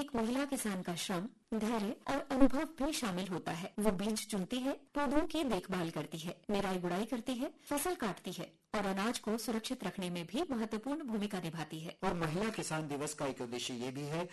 एक महिला किसान का श्रम, धैर्य और अनुभव भी शामिल होता है। वो बीज चुनती है, पौधों की देखभाल करती है, निराई गुड़ाई करती है, फसल काटती है और अनाज को सुरक्षित रखने में भी महत्वपूर्ण भूमिका निभाती है। और महिला किसान दिवस का एक उद्देश्य ये भी है